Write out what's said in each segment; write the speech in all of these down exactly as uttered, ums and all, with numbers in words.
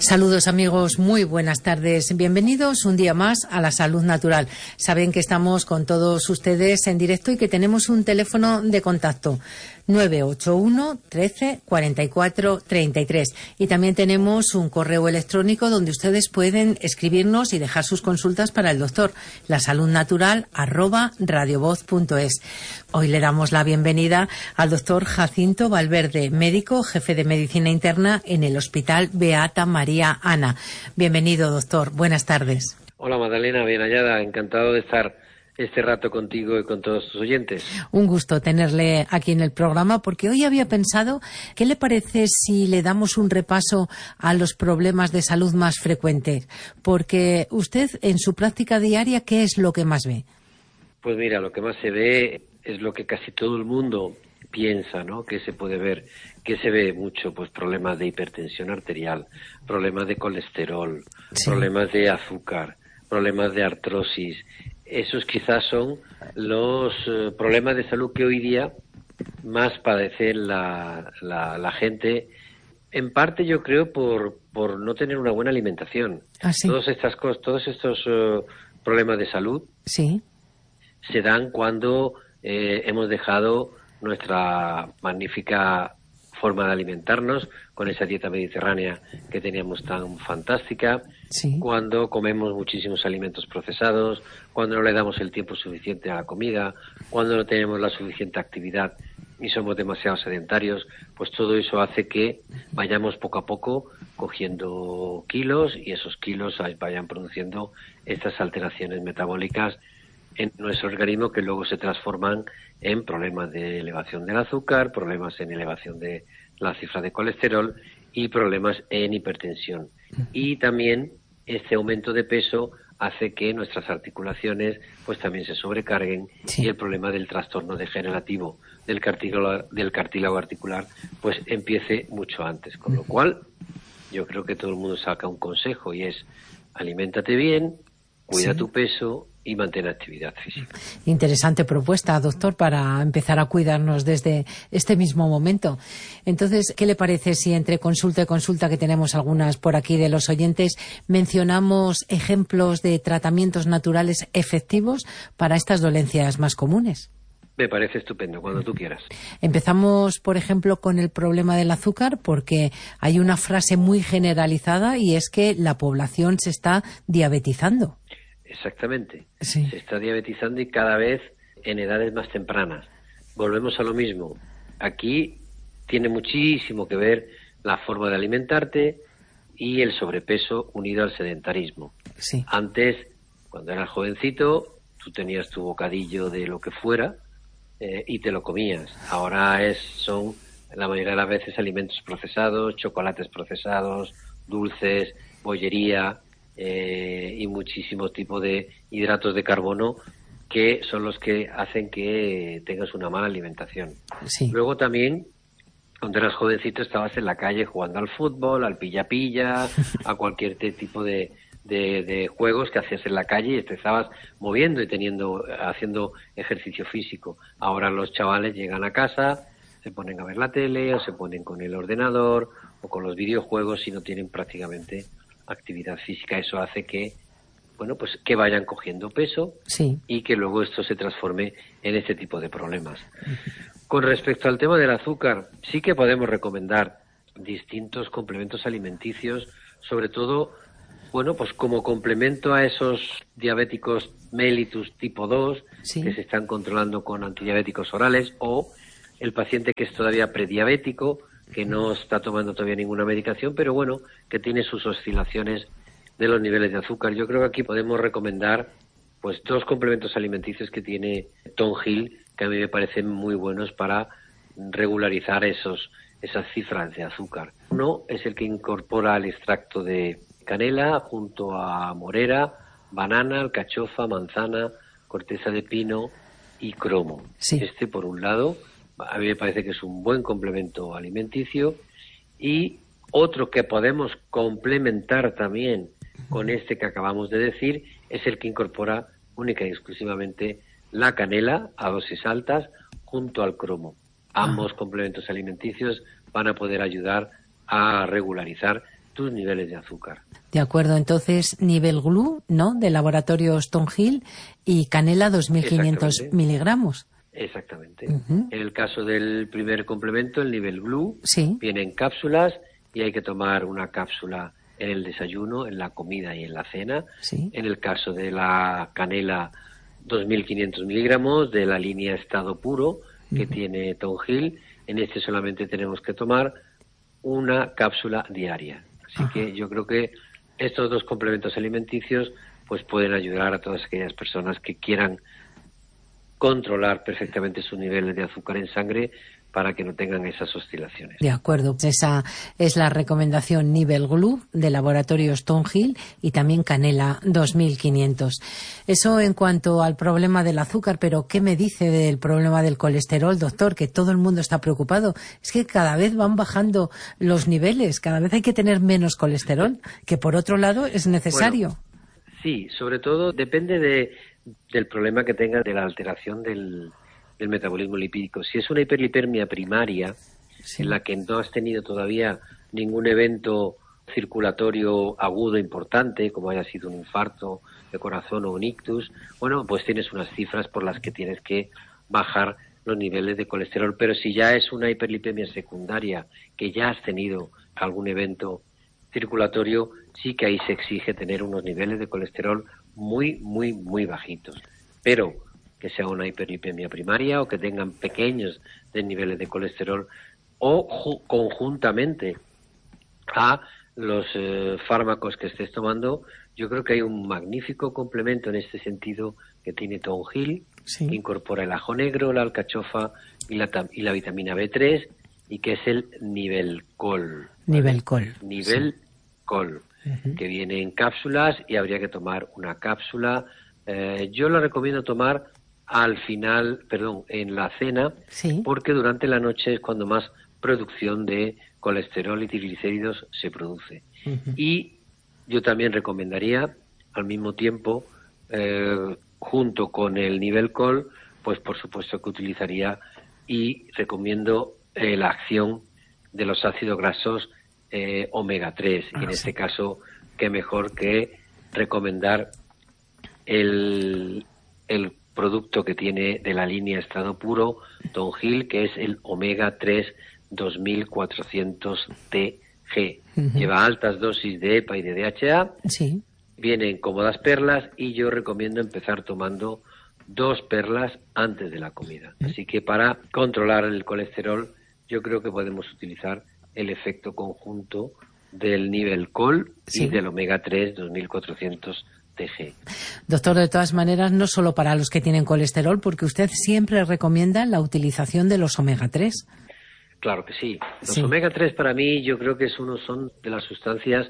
Saludos amigos, muy buenas tardes. Bienvenidos un día más a La Salud Natural. Saben que estamos con todos ustedes en directo y que tenemos un teléfono de contacto nueve ocho uno, trece, cuarenta y cuatro, treinta y tres. Y también tenemos un correo electrónico donde ustedes pueden escribirnos y dejar sus consultas para el doctor, lasaludnatural arroba radiovoz punto es. Hoy le damos la bienvenida al doctor Jacinto Valverde, médico, jefe de medicina interna en el Hospital Beata María Ana. Bienvenido, doctor. Buenas tardes. Hola, Magdalena, bien hallada. Encantado de estar este rato contigo y con todos tus oyentes. Un gusto tenerle aquí en el programa, porque hoy había pensado, ¿qué le parece si le damos un repaso a los problemas de salud más frecuentes? Porque usted, en su práctica diaria, ¿qué es lo que más ve? Pues mira, lo que más se ve es lo que casi todo el mundo piensa, ¿no? Que se puede ver, que se ve mucho, pues problemas de hipertensión arterial, problemas de colesterol, sí. problemas de azúcar, problemas de artrosis. Esos quizás son los eh, problemas de salud que hoy día más padece la, la, la gente, en parte yo creo por, por no tener una buena alimentación. ¿Ah, sí? Todas estas cosas, todos estos uh, problemas de salud sí. se dan cuando eh, hemos dejado nuestra magnífica forma de alimentarnos con esa dieta mediterránea que teníamos tan fantástica, sí. cuando comemos muchísimos alimentos procesados, cuando no le damos el tiempo suficiente a la comida, cuando no tenemos la suficiente actividad y somos demasiado sedentarios, pues todo eso hace que vayamos poco a poco cogiendo kilos y esos kilos vayan produciendo estas alteraciones metabólicas en nuestro organismo que luego se transforman en problemas de elevación del azúcar, problemas en elevación de la cifra de colesterol y problemas en hipertensión. Y también este aumento de peso hace que nuestras articulaciones pues también se sobrecarguen sí. y el problema del trastorno degenerativo del cartílago, del cartílago articular pues empiece mucho antes. Con lo cual yo creo que todo el mundo saca un consejo y es aliméntate bien, cuida sí. tu peso y mantener actividad física. Interesante propuesta, doctor, para empezar a cuidarnos desde este mismo momento. Entonces, ¿qué le parece si entre consulta y consulta, que tenemos algunas por aquí de los oyentes, mencionamos ejemplos de tratamientos naturales efectivos para estas dolencias más comunes? Me parece estupendo, cuando tú quieras. Empezamos, por ejemplo, con el problema del azúcar, porque hay una frase muy generalizada y es que la población se está diabetizando. Exactamente. Sí. Se está diabetizando y cada vez en edades más tempranas. Volvemos a lo mismo. Aquí tiene muchísimo que ver la forma de alimentarte y el sobrepeso unido al sedentarismo. Sí. Antes, cuando eras jovencito, tú tenías tu bocadillo de lo que fuera eh, y te lo comías. Ahora es son la mayoría de las veces alimentos procesados, chocolates procesados, dulces, bollería, Eh, y muchísimos tipos de hidratos de carbono que son los que hacen que tengas una mala alimentación. Sí. Luego también, cuando eras jovencito, estabas en la calle jugando al fútbol, al pilla-pilla, a cualquier tipo de, de, de juegos que hacías en la calle y te estabas moviendo y teniendo, haciendo ejercicio físico. Ahora los chavales llegan a casa, se ponen a ver la tele o se ponen con el ordenador o con los videojuegos y no tienen prácticamente actividad física. Eso hace que, bueno, pues que vayan cogiendo peso sí. y que luego esto se transforme en este tipo de problemas. Con respecto al tema del azúcar, sí que podemos recomendar distintos complementos alimenticios, sobre todo, bueno, pues como complemento a esos diabéticos mellitus tipo dos, sí. que se están controlando con antidiabéticos orales, o el paciente que es todavía prediabético, que no está tomando todavía ninguna medicación, pero bueno, que tiene sus oscilaciones de los niveles de azúcar. Yo creo que aquí podemos recomendar pues dos complementos alimenticios que tiene Tom Hill, que a mí me parecen muy buenos para regularizar esos esas cifras de azúcar. Uno es el que incorpora el extracto de canela junto a morera, banana, alcachofa, manzana, corteza de pino y cromo. Sí. Este, por un lado, a mí me parece que es un buen complemento alimenticio. Y otro que podemos complementar también con este que acabamos de decir es el que incorpora única y exclusivamente la canela a dosis altas junto al cromo. Ambos complementos alimenticios van a poder ayudar a regularizar tus niveles de azúcar. De acuerdo, entonces nivel Glue, ¿no?, de Laboratorios Tonhill, y canela dos mil quinientos miligramos. Exactamente. Uh-huh. En el caso del primer complemento, el nivel Glue, sí. viene en cápsulas y hay que tomar una cápsula en el desayuno, en la comida y en la cena. Sí. En el caso de la canela, dos mil quinientos miligramos de la línea Estado Puro que uh-huh. tiene Tonhill, en este solamente tenemos que tomar una cápsula diaria. Así uh-huh. que yo creo que estos dos complementos alimenticios pues pueden ayudar a todas aquellas personas que quieran controlar perfectamente sus niveles de azúcar en sangre para que no tengan esas oscilaciones. De acuerdo, esa es la recomendación Nivel Glue de Laboratorios Tonhill y también canela dos mil quinientos. Eso en cuanto al problema del azúcar, pero ¿qué me dice del problema del colesterol, doctor? Que todo el mundo está preocupado. Es que cada vez van bajando los niveles, cada vez hay que tener menos colesterol, que por otro lado es necesario. Bueno, sí, sobre todo depende de, del problema que tenga de la alteración del del metabolismo lipídico. Si es una hiperlipemia primaria, sí. en la que no has tenido todavía ningún evento circulatorio agudo importante, como haya sido un infarto de corazón o un ictus, bueno, pues tienes unas cifras por las que tienes que bajar los niveles de colesterol. Pero si ya es una hiperlipemia secundaria, que ya has tenido algún evento circulatorio, sí que ahí se exige tener unos niveles de colesterol muy, muy, muy bajitos. Pero que sea una hiperlipemia primaria o que tengan pequeños niveles de colesterol o ju- conjuntamente a los eh, fármacos que estés tomando, yo creo que hay un magnífico complemento en este sentido que tiene Tonhill, sí. que incorpora el ajo negro, la alcachofa y la, y la vitamina B tres, y que es el Nivelcol. Nivelcol. Nivelcol, sí. uh-huh. que viene en cápsulas y habría que tomar una cápsula. Eh, yo la recomiendo tomar al final, perdón, en la cena, sí. porque durante la noche es cuando más producción de colesterol y triglicéridos se produce. Uh-huh. Y yo también recomendaría, al mismo tiempo, eh, junto con el Nivelcol, pues por supuesto que utilizaría y recomiendo eh, la acción de los ácidos grasos eh, omega tres. Ah, y en sí. este caso, qué mejor que recomendar el, el producto que tiene de la línea Estado Puro Tonhill, que es el omega tres dos mil cuatrocientos T G. Uh-huh. Lleva altas dosis de E P A y de D H A, sí. viene en cómodas perlas y yo recomiendo empezar tomando dos perlas antes de la comida. Uh-huh. Así que para controlar el colesterol yo creo que podemos utilizar el efecto conjunto del Nivelcol sí. y del omega tres dos mil cuatrocientos T G. Doctor, de todas maneras, no solo para los que tienen colesterol, porque usted siempre recomienda la utilización de los omega tres. Claro que sí. Los sí. omega tres para mí yo creo que es uno, son de las sustancias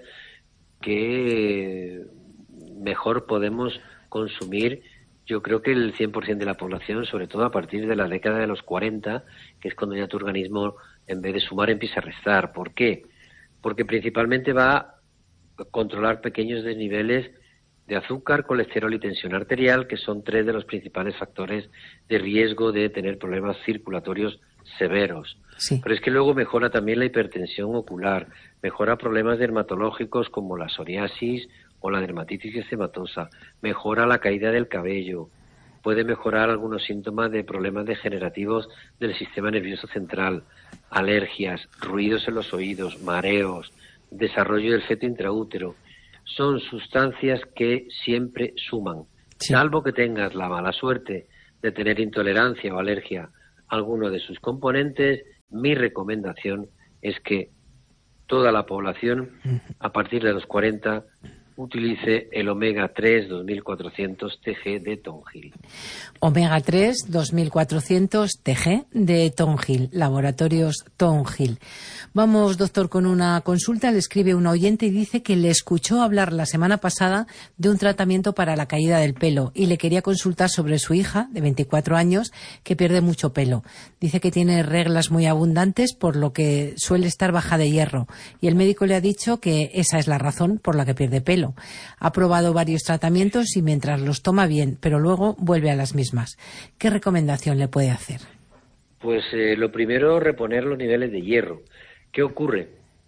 que mejor podemos consumir. Yo creo que el cien por ciento de la población, sobre todo a partir de la década de los cuarenta, que es cuando ya tu organismo, en vez de sumar, empieza a restar. ¿Por qué? Porque principalmente va a controlar pequeños desniveles de azúcar, colesterol y tensión arterial, que son tres de los principales factores de riesgo de tener problemas circulatorios severos. Sí. Pero es que luego mejora también la hipertensión ocular, mejora problemas dermatológicos como la psoriasis o la dermatitis eczematosa, mejora la caída del cabello, puede mejorar algunos síntomas de problemas degenerativos del sistema nervioso central, alergias, ruidos en los oídos, mareos, desarrollo del feto intraútero. Son sustancias que siempre suman, sí. salvo que tengas la mala suerte de tener intolerancia o alergia a alguno de sus componentes. Mi recomendación es que toda la población, a partir de los cuarenta, utilice el omega tres dos mil cuatrocientos T G de Tonhill. Omega tres dos mil cuatrocientos T G de Tonhill, Laboratorios Tonhill. Vamos, doctor, con una consulta. Le escribe un oyente y dice que le escuchó hablar la semana pasada de un tratamiento para la caída del pelo y le quería consultar sobre su hija de veinticuatro años que pierde mucho pelo. Dice que tiene reglas muy abundantes, por lo que suele estar baja de hierro, y el médico le ha dicho que esa es la razón por la que pierde pelo. Ha probado varios tratamientos y mientras los toma bien, pero luego vuelve a las mismas. ¿Qué recomendación le puede hacer? Pues eh, lo primero, reponer los niveles de hierro. ¿Qué ocurre?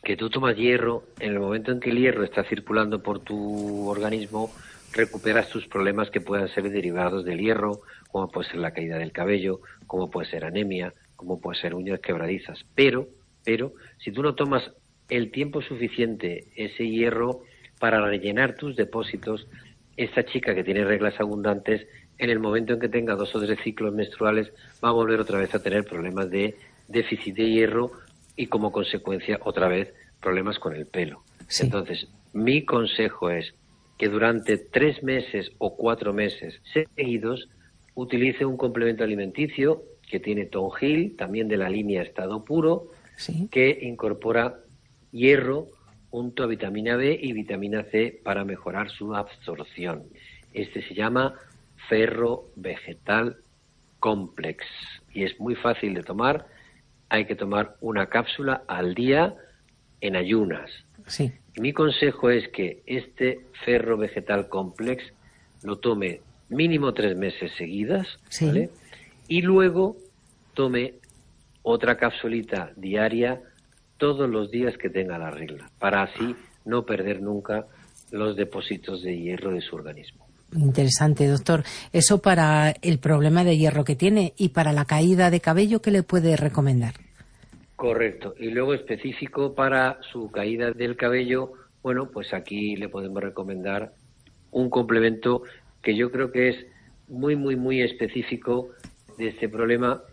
que tú tomas hierro, en el momento en que el hierro está circulando por tu organismo, recuperas tus problemas que puedan ser derivados del hierro, como puede ser la caída del cabello, como puede ser anemia, como puede ser uñas quebradizas. Pero, pero, si tú no tomas el tiempo suficiente ese hierro para rellenar tus depósitos, esta chica que tiene reglas abundantes, en el momento en que tenga dos o tres ciclos menstruales, va a volver otra vez a tener problemas de déficit de hierro y como consecuencia otra vez problemas con el pelo. Sí. Entonces, mi consejo es que durante tres meses o cuatro meses seguidos utilice un complemento alimenticio que tiene Tonjil, también de la línea Estado Puro, sí, que incorpora hierro junto a vitamina B y vitamina C para mejorar su absorción. Este se llama Ferro Vegetal Complex y es muy fácil de tomar. Hay que tomar una cápsula al día en ayunas. Sí. Mi consejo es que este Ferro Vegetal Complex lo tome mínimo tres meses seguidas, sí, ¿vale? Y luego tome otra capsulita diaria todos los días que tenga la regla, para así no perder nunca los depósitos de hierro de su organismo. Interesante, doctor. Eso para el problema de hierro que tiene. ¿Y para la caída de cabello, qué le puede recomendar? Correcto. Y luego específico para su caída del cabello, bueno, pues aquí le podemos recomendar un complemento que yo creo que es muy, muy, muy específico de este problema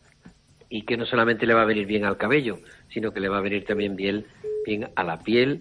y que no solamente le va a venir bien al cabello, sino que le va a venir también bien, bien a la piel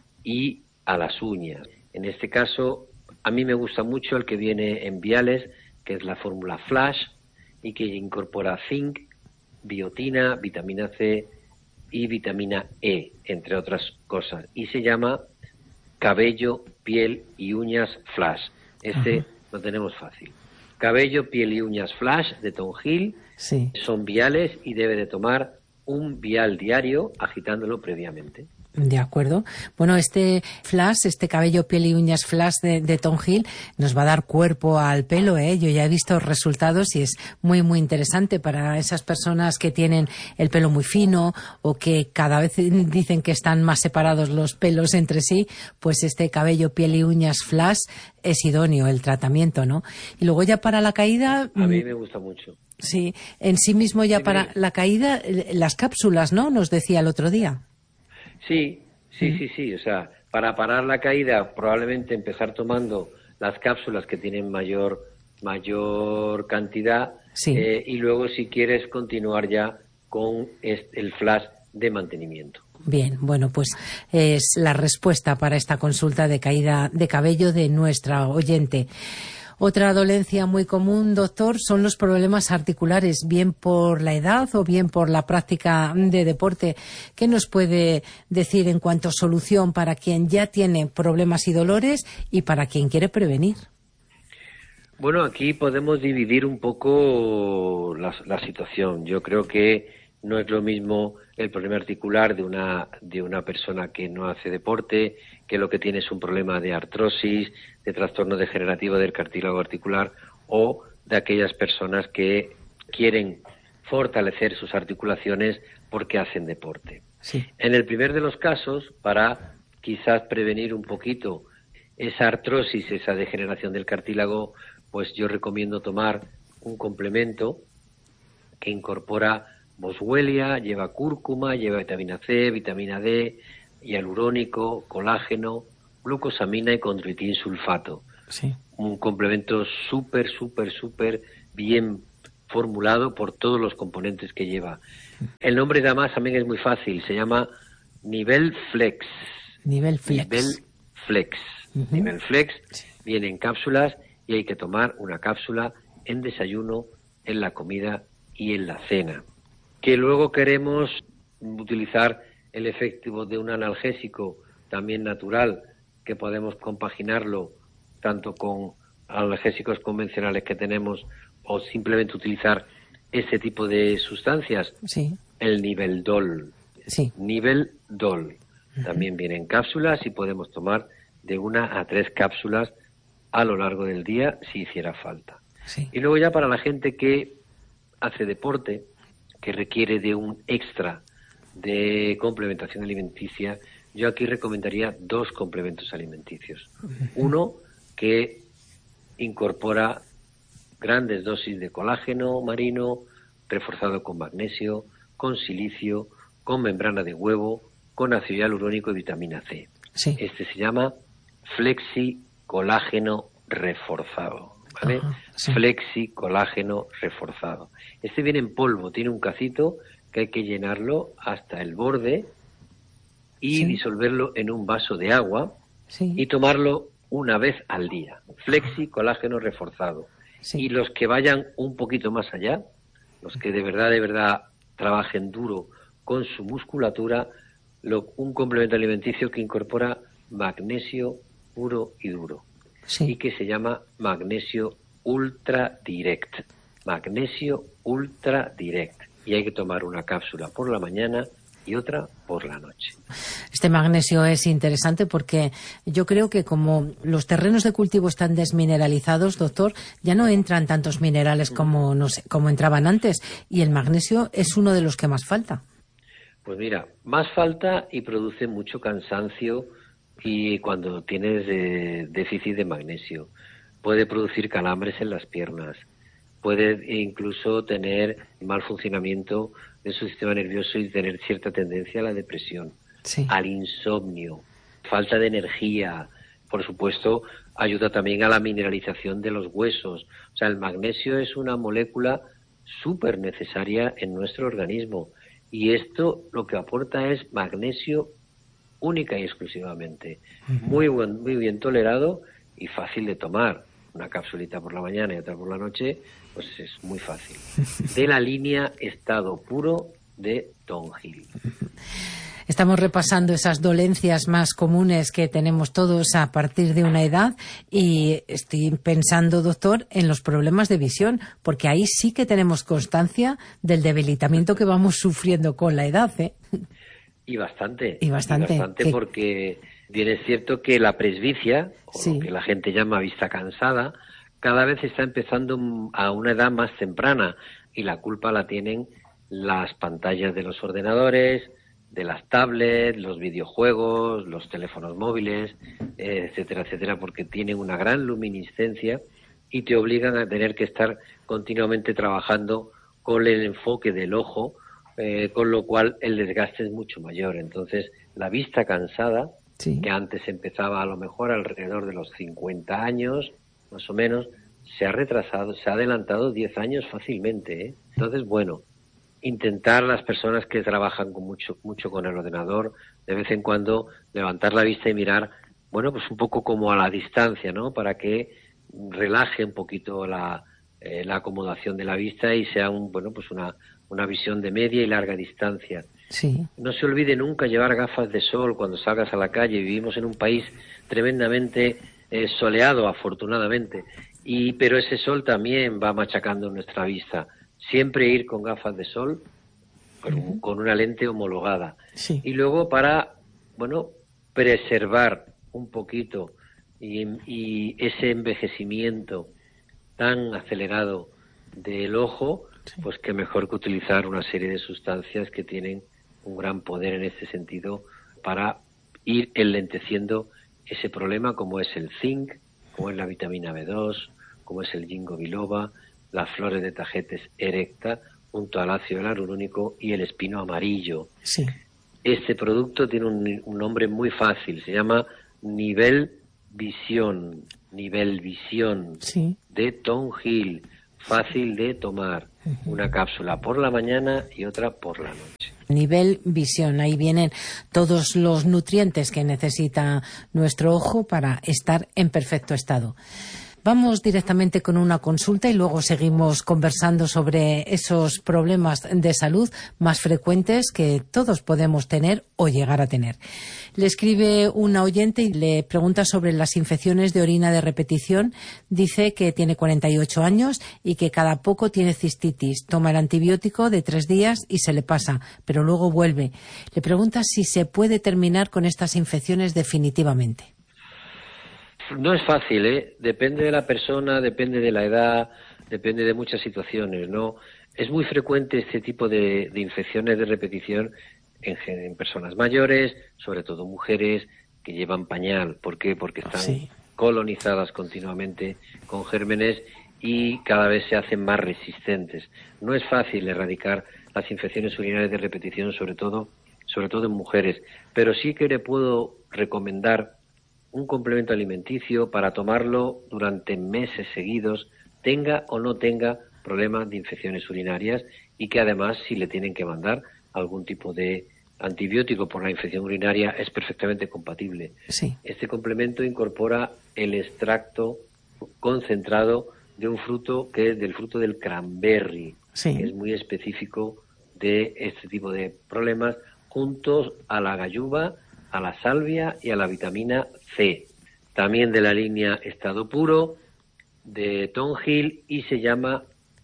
y a las uñas. En este caso, a mí me gusta mucho el que viene en viales, que es la fórmula Flash y que incorpora zinc, biotina, vitamina C y vitamina E, entre otras cosas. Y se llama Cabello, Piel y Uñas Flash. Este uh-huh. lo tenemos fácil. Cabello, Piel y Uñas Flash de Tonjil, sí, son viales y debe de tomar un vial diario agitándolo previamente. De acuerdo. Bueno, este flash, este cabello, piel y uñas flash de, de Tonjil nos va a dar cuerpo al pelo, ¿eh? Yo ya he visto resultados y es muy, muy interesante para esas personas que tienen el pelo muy fino o que cada vez dicen que están más separados los pelos entre sí, pues este cabello, piel y uñas flash es idóneo el tratamiento, ¿no? Y luego ya para la caída... A mí me gusta mucho. Sí, en sí mismo ya sí, para mire. La caída, las cápsulas, ¿no? Nos decía el otro día. Sí, sí, sí, sí. O sea, para parar la caída, probablemente empezar tomando las cápsulas que tienen mayor mayor cantidad sí. eh, y luego, si quieres, continuar ya con este, el flash de mantenimiento. Bien, bueno, pues es la respuesta para esta consulta de caída de cabello de nuestra oyente. Otra dolencia muy común, doctor, son los problemas articulares, bien por la edad o bien por la práctica de deporte. ¿Qué nos puede decir en cuanto a solución para quien ya tiene problemas y dolores y para quien quiere prevenir? Bueno, aquí podemos dividir un poco la, la situación. Yo creo que no es lo mismo el problema articular de una de una persona que no hace deporte, que lo que tiene es un problema de artrosis, de trastorno degenerativo del cartílago articular, o de aquellas personas que quieren fortalecer sus articulaciones porque hacen deporte. Sí. En el primer de los casos, para quizás prevenir un poquito esa artrosis, esa degeneración del cartílago, pues yo recomiendo tomar un complemento que incorpora boswellia, lleva cúrcuma, lleva vitamina C, vitamina D, hialurónico, colágeno, glucosamina y condroitin sulfato. Sí. Un complemento súper, súper, súper bien formulado por todos los componentes que lleva. El nombre de además también es muy fácil, se llama Nivel Flex. Nivel Flex. Nivel Flex. Uh-huh. Nivel Flex sí. Viene en cápsulas y hay que tomar una cápsula en desayuno, en la comida y en la cena. Que luego queremos utilizar el efecto de un analgésico también natural, que podemos compaginarlo tanto con analgésicos convencionales que tenemos o simplemente utilizar ese tipo de sustancias. Sí. El Niveldol. Sí. Niveldol. Uh-huh. También viene en cápsulas y podemos tomar de una a tres cápsulas a lo largo del día si hiciera falta. Sí. Y luego ya para la gente que hace deporte, que requiere de un extra de complementación alimenticia, yo aquí recomendaría dos complementos alimenticios. Uno que incorpora grandes dosis de colágeno marino, reforzado con magnesio, con silicio, con membrana de huevo, con ácido hialurónico y vitamina C. Sí. Este se llama Flexi Colágeno Reforzado, ¿vale? Ajá, sí. Flexi Colágeno Reforzado. Este viene en polvo, tiene un cacito que hay que llenarlo hasta el borde y Sí. disolverlo en un vaso de agua Sí. y tomarlo una vez al día. Flexi Colágeno Reforzado. Sí. Y los que vayan un poquito más allá, los que de verdad, de verdad trabajen duro con su musculatura, lo, un complemento alimenticio que incorpora magnesio puro y duro, Sí. y que se llama magnesio ultra direct. Magnesio ultra direct. Y hay que tomar una cápsula por la mañana y otra por la noche. Este magnesio es interesante porque yo creo que como los terrenos de cultivo están desmineralizados, doctor, ya no entran tantos minerales como, no sé, como entraban antes, y el magnesio es uno de los que más falta. Pues mira, más falta y produce mucho cansancio, y cuando tienes eh, déficit de magnesio puede producir calambres en las piernas, puede incluso tener mal funcionamiento de su sistema nervioso y tener cierta tendencia a la depresión, Sí. al insomnio, falta de energía. Por supuesto, ayuda también a la mineralización de los huesos. O sea, el magnesio es una molécula súper necesaria en nuestro organismo, y esto lo que aporta es magnesio única y exclusivamente. Muy buen, muy bien tolerado y fácil de tomar. Una capsulita por la mañana y otra por la noche, pues es muy fácil. De la línea Estado Puro de Tonjil. Estamos repasando esas dolencias más comunes que tenemos todos a partir de una edad, y estoy pensando, doctor, en los problemas de visión, porque ahí sí que tenemos constancia del debilitamiento que vamos sufriendo con la edad, ¿eh? Y bastante. Y bastante. Y bastante ¿Qué? porque bien es cierto que la presbicia, o Sí. lo que la gente llama vista cansada, cada vez está empezando a una edad más temprana, y la culpa la tienen las pantallas de los ordenadores, de las tablets, los videojuegos, los teléfonos móviles, eh, etcétera, etcétera, porque tienen una gran luminiscencia y te obligan a tener que estar continuamente trabajando con el enfoque del ojo, eh, con lo cual el desgaste es mucho mayor. Entonces, la vista cansada, Sí. que antes empezaba a lo mejor alrededor de los cincuenta años, más o menos, se ha retrasado, se ha adelantado diez años fácilmente, ¿eh? Entonces, bueno, intentar las personas que trabajan con mucho, mucho con el ordenador, de vez en cuando levantar la vista y mirar, bueno, pues un poco como a la distancia, ¿no? Para que relaje un poquito la, eh, la acomodación de la vista y sea un, bueno, pues una, una visión de media y larga distancia. Sí. No se olvide nunca llevar gafas de sol cuando salgas a la calle. Vivimos en un país tremendamente eh, soleado, afortunadamente, y pero ese sol también va machacando nuestra vista. Siempre ir con gafas de sol, con, uh-huh. con una lente homologada. Sí. Y luego para, bueno, preservar un poquito y, y ese envejecimiento tan acelerado del ojo, sí. Pues que mejor que utilizar una serie de sustancias que tienen un gran poder en este sentido para ir enlenteciendo ese problema, como es el zinc, como es la vitamina B dos, como es el ginkgo biloba, las flores de tagetes erecta, junto al ácido hialurónico y el espino amarillo. Sí. Este producto tiene un, un nombre muy fácil, se llama Nivel Visión, Nivel Visión, sí. de Tonjil, fácil de tomar, uh-huh. Una cápsula por la mañana y otra por la noche. Nivel Visión, ahí vienen todos los nutrientes que necesita nuestro ojo para estar en perfecto estado. Vamos directamente con una consulta y luego seguimos conversando sobre esos problemas de salud más frecuentes que todos podemos tener o llegar a tener. Le escribe una oyente y le pregunta sobre las infecciones de orina de repetición. Dice que tiene cuarenta y ocho años y que cada poco tiene cistitis. Toma el antibiótico de tres días y se le pasa, pero luego vuelve. Le pregunta si se puede terminar con estas infecciones definitivamente. No es fácil, ¿eh? Depende de la persona, depende de la edad, depende de muchas situaciones, ¿no? Es muy frecuente este tipo de, de infecciones de repetición en, en personas mayores, sobre todo mujeres que llevan pañal. ¿Por qué? Porque están sí. colonizadas continuamente con gérmenes y cada vez se hacen más resistentes. No es fácil erradicar las infecciones urinarias de repetición, sobre todo, sobre todo en mujeres, pero sí que le puedo recomendar un complemento alimenticio para tomarlo durante meses seguidos, tenga o no tenga problemas de infecciones urinarias, y que además, si le tienen que mandar algún tipo de antibiótico por la infección urinaria, es perfectamente compatible. Sí. Este complemento incorpora el extracto concentrado de un fruto que es del fruto del cranberry, sí. que es muy específico de este tipo de problemas, juntos a la galluva, a la salvia y a la vitamina C. También de la línea Estado Puro, de Tonjil, y se llama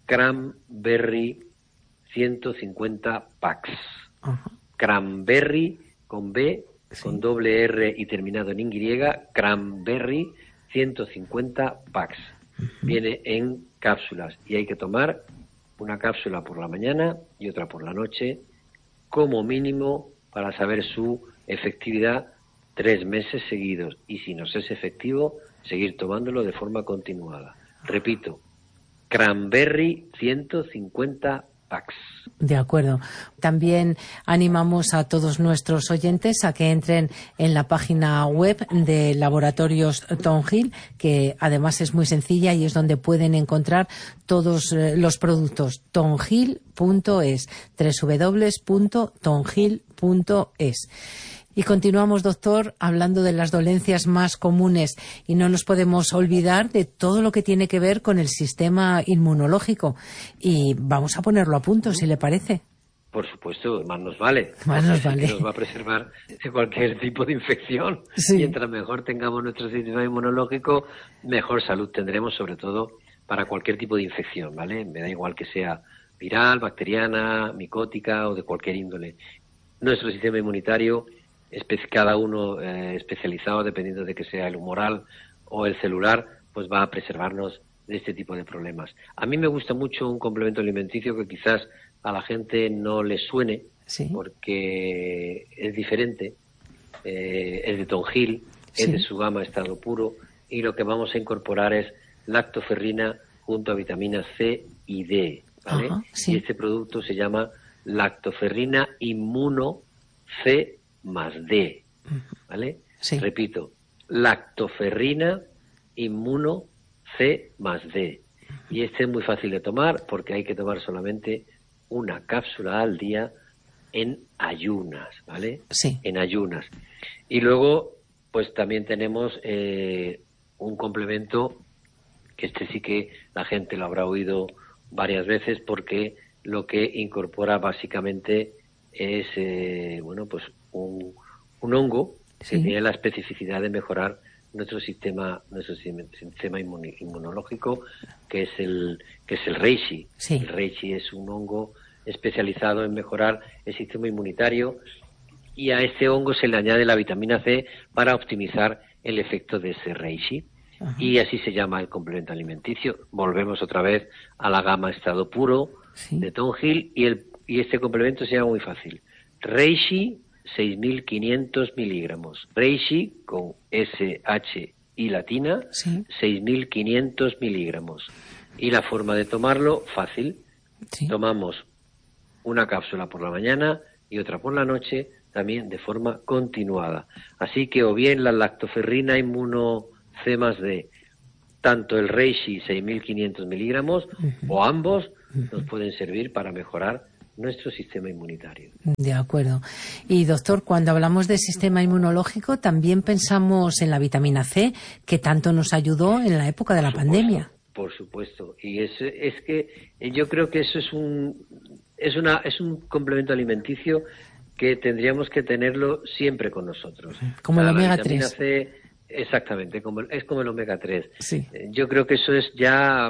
Cranberry ciento cincuenta packs. Uh-huh. Cranberry con B, sí. con doble R y terminado en Y, Cranberry ciento cincuenta packs. Uh-huh. Viene en cápsulas y hay que tomar una cápsula por la mañana y otra por la noche, como mínimo, para saber su efectividad tres meses seguidos. Y si no es efectivo, seguir tomándolo de forma continuada. Repito, Cranberry ciento cincuenta packs. De acuerdo. También animamos a todos nuestros oyentes a que entren en la página web de Laboratorios Tonjil, que además es muy sencilla y es donde pueden encontrar todos los productos. tonjil punto es, doble u doble u doble u punto tonjil punto es. Y continuamos, doctor, hablando de las dolencias más comunes, y no nos podemos olvidar de todo lo que tiene que ver con el sistema inmunológico. Y vamos a ponerlo a punto, si le parece. Por supuesto, más nos vale. Más nos vale. Que nos va a preservar de cualquier tipo de infección. Sí. Mientras mejor tengamos nuestro sistema inmunológico, mejor salud tendremos, sobre todo para cualquier tipo de infección, ¿vale? Me da igual que sea viral, bacteriana, micótica o de cualquier índole. Nuestro sistema inmunitario, cada uno eh, especializado, dependiendo de que sea el humoral o el celular, pues va a preservarnos de este tipo de problemas. A mí me gusta mucho un complemento alimenticio que quizás a la gente no le suene, sí. porque es diferente, eh, es de Tonjil, sí. es de su gama Estado Puro, y lo que vamos a incorporar es lactoferrina junto a vitaminas C y D, ¿vale? Ajá, sí. Y este producto se llama lactoferrina inmuno C más D, ¿vale? Sí. Repito, lactoferrina inmuno C más D. Y este es muy fácil de tomar porque hay que tomar solamente una cápsula al día en ayunas, ¿vale? Sí. En ayunas. Y luego, pues también tenemos eh, un complemento que este sí que la gente lo habrá oído varias veces, porque lo que incorpora básicamente es, eh, bueno, pues un, un hongo sí. que tiene la especificidad de mejorar nuestro sistema nuestro sistema inmunológico, que es el que es el reishi. Sí. El reishi es un hongo especializado en mejorar el sistema inmunitario, y a este hongo se le añade la vitamina C para optimizar el efecto de ese reishi. Ajá. Y así se llama el complemento alimenticio. Volvemos otra vez a la gama Estado Puro sí. de Tonjil, y el y este complemento se llama muy fácil: reishi seis mil quinientos miligramos. Reishi con S H I latina, sí. seis mil quinientos miligramos. Y la forma de tomarlo, fácil. Sí. Tomamos una cápsula por la mañana y otra por la noche, también de forma continuada. Así que o bien la lactoferrina inmuno C más D, tanto el reishi seis mil quinientos miligramos, uh-huh. o ambos, uh-huh. nos pueden servir para mejorar nuestro sistema inmunitario. De acuerdo. Y doctor, cuando hablamos de sistema inmunológico, también pensamos en la vitamina C, que tanto nos ayudó en la época de la por supuesto, pandemia. Por supuesto. Y es, es que yo creo que eso es un es una es un complemento alimenticio que tendríamos que tenerlo siempre con nosotros. Como el omega tres. tres. C, exactamente, como, es como el omega tres. Sí. Yo creo que eso es ya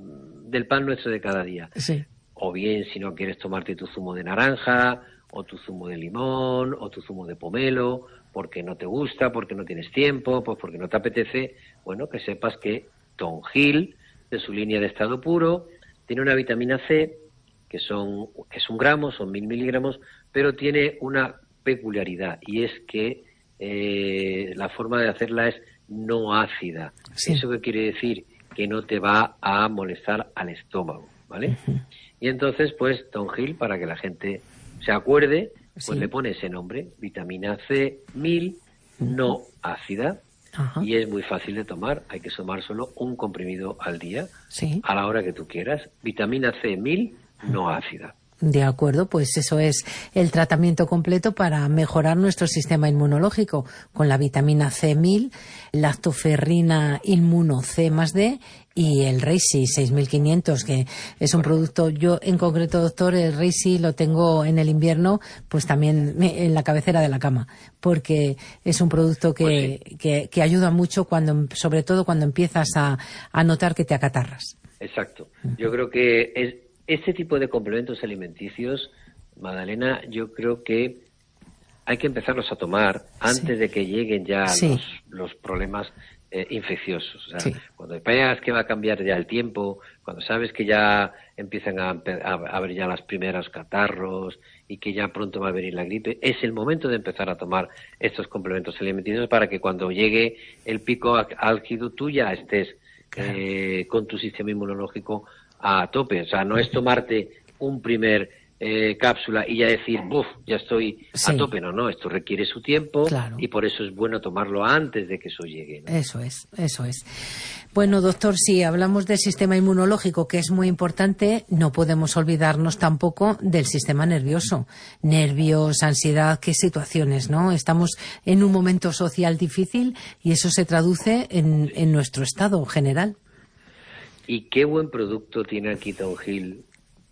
del pan nuestro de cada día. Sí. O bien, si no quieres tomarte tu zumo de naranja, o tu zumo de limón, o tu zumo de pomelo, porque no te gusta, porque no tienes tiempo, pues porque no te apetece, bueno, que sepas que Tonjil, de su línea de Estado Puro, tiene una vitamina C, que son que es un gramo, son mil miligramos, pero tiene una peculiaridad, y es que eh, la forma de hacerla es no ácida. Sí. ¿Eso qué quiere decir? Que no te va a molestar al estómago, ¿vale? Uh-huh. Y entonces, pues, Tonjil, para que la gente se acuerde, pues sí. le pone ese nombre, vitamina C mil, uh-huh. no ácida, uh-huh. y es muy fácil de tomar. Hay que tomar solo un comprimido al día, sí. a la hora que tú quieras. Vitamina C mil, no ácida. De acuerdo, pues eso es el tratamiento completo para mejorar nuestro sistema inmunológico, con la vitamina C mil, lactoferrina inmuno C más D y el Reishi seis mil quinientos, que es un producto, yo en concreto, doctor, el Reishi lo tengo en el invierno, pues también en la cabecera de la cama, porque es un producto que, pues sí. que, que ayuda mucho, cuando, sobre todo cuando empiezas a, a notar que te acatarras. Exacto. Yo creo que es este tipo de complementos alimenticios, Magdalena, yo creo que hay que empezarlos a tomar antes sí. de que lleguen ya sí. los, los problemas eh, infecciosos. O sea, sí. cuando veas que va a cambiar ya el tiempo, cuando sabes que ya empiezan a, a, a haber ya los primeros catarros y que ya pronto va a venir la gripe, es el momento de empezar a tomar estos complementos alimenticios para que cuando llegue el pico álgido tú ya estés claro. eh, con tu sistema inmunológico a tope. O sea, no es tomarte un primer eh, cápsula y ya decir, buf, ya estoy sí. a tope. No, no, esto requiere su tiempo claro. y por eso es bueno tomarlo antes de que eso llegue, ¿no? Eso es, eso es. Bueno, doctor, si hablamos del sistema inmunológico, que es muy importante, no podemos olvidarnos tampoco del sistema nervioso. Nervios, ansiedad, qué situaciones, ¿no? Estamos en un momento social difícil y eso se traduce en, en nuestro estado general. Y qué buen producto tiene aquí Tonjil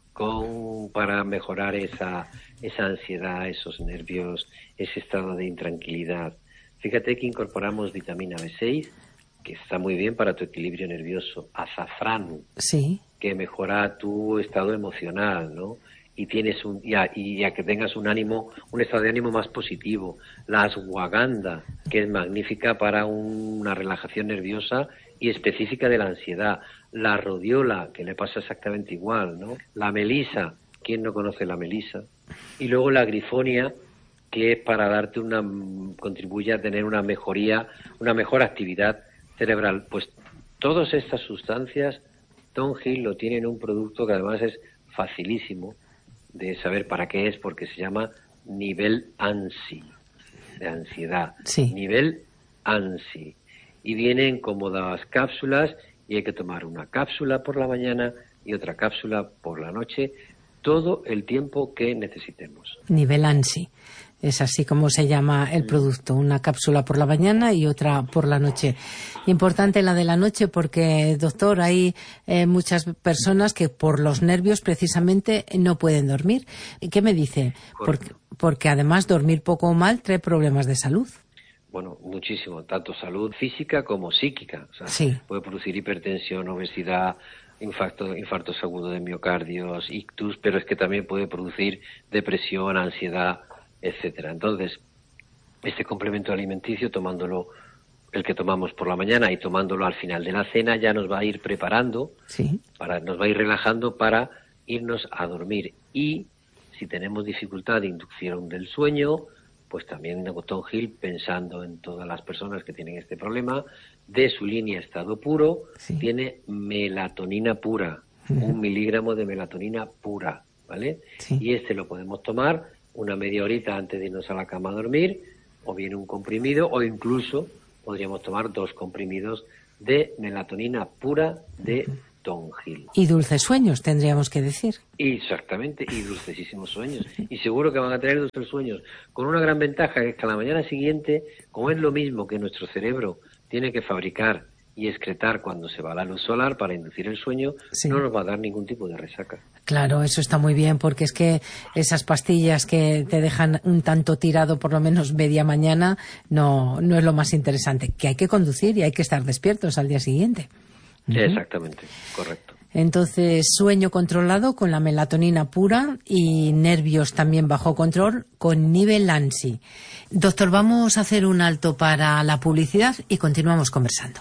con para mejorar esa esa ansiedad, esos nervios, ese estado de intranquilidad. Fíjate que incorporamos vitamina B seis, que está muy bien para tu equilibrio nervioso, azafrán, sí. que mejora tu estado emocional, ¿no? Y tienes un ya y ya que tengas un ánimo, un estado de ánimo más positivo. La ashwagandha, que es magnífica para un, una relajación nerviosa y específica de la ansiedad. La rodiola, que le pasa exactamente igual, ¿no? La melisa, ¿quién no conoce la melisa? Y luego la grifonia, que es para darte una, contribuye a tener una mejoría, una mejor actividad cerebral. Pues todas estas sustancias, Tonjil lo tiene en un producto que además es facilísimo de saber para qué es, porque se llama nivel ANSI, de ansiedad. Sí. Nivel ANSI. Y vienen cómodas cápsulas, y hay que tomar una cápsula por la mañana y otra cápsula por la noche, todo el tiempo que necesitemos. Nivel ANSI, es así como se llama el producto, una cápsula por la mañana y otra por la noche. Importante la de la noche porque, doctor, hay eh, muchas personas que por los nervios precisamente no pueden dormir. ¿Qué me dice? Porque, porque además dormir poco o mal trae problemas de salud. Bueno, muchísimo, tanto salud física como psíquica. O sea, sí. puede producir hipertensión, obesidad, infarto, infartos agudos de miocardios, ictus, pero es que también puede producir depresión, ansiedad, etcétera. Entonces, este complemento alimenticio, tomándolo, el que tomamos por la mañana y tomándolo al final de la cena, ya nos va a ir preparando, sí. para, nos va a ir relajando para irnos a dormir. Y si tenemos dificultad de inducción del sueño, pues también Tonjil, pensando en todas las personas que tienen este problema, de su línea estado puro, sí. tiene melatonina pura, uh-huh. un miligramo de melatonina pura, ¿vale? Sí. Y este lo podemos tomar una media horita antes de irnos a la cama a dormir, o bien un comprimido, o incluso podríamos tomar dos comprimidos de melatonina pura de uh-huh. Tonjil. Y dulces sueños, tendríamos que decir. Exactamente, y dulcesísimos sueños. Y seguro que van a tener dulces sueños, con una gran ventaja, que es que a la mañana siguiente, como es lo mismo que nuestro cerebro tiene que fabricar y excretar cuando se va la luz solar para inducir el sueño, sí. no nos va a dar ningún tipo de resaca. Claro, eso está muy bien, porque es que esas pastillas que te dejan un tanto tirado por lo menos media mañana, no, no es lo más interesante, que hay que conducir y hay que estar despiertos al día siguiente. Uh-huh. Exactamente, correcto. Entonces, sueño controlado con la melatonina pura y nervios también bajo control con nivel ANSI. Doctor, vamos a hacer un alto para la publicidad y continuamos conversando.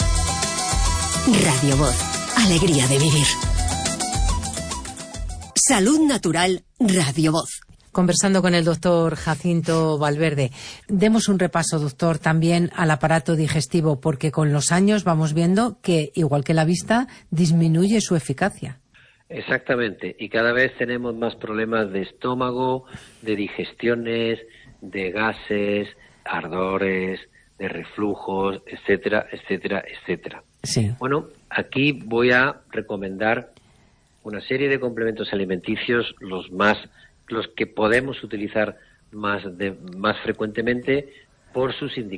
Radio Voz, alegría de vivir. Salud Natural, Radio Voz. conversando con el doctor Jacinto Valverde. Demos un repaso, doctor, también al aparato digestivo, porque con los años vamos viendo que, igual que la vista, disminuye su eficacia. Exactamente, y cada vez tenemos más problemas de estómago, de digestiones, de gases, ardores, de reflujos, etcétera, etcétera, etcétera. Sí. Bueno, aquí voy a recomendar una serie de complementos alimenticios, los más, los que podemos utilizar más de, más frecuentemente por sus indicaciones.